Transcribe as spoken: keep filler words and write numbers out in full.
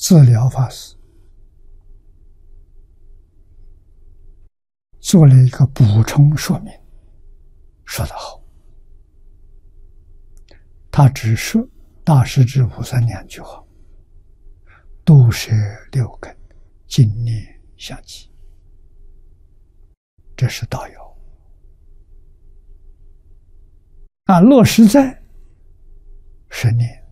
自了法师做了一个补充说明，说得好。他只说大势至菩萨两句话：度舍六根，净念相继。这是大要啊，落实在十念。